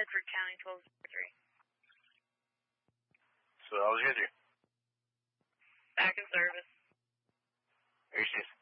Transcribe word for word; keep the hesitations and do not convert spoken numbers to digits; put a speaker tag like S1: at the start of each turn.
S1: Creek County, twelve oh three.
S2: So I was with you.
S1: Back in service.
S2: Here she is.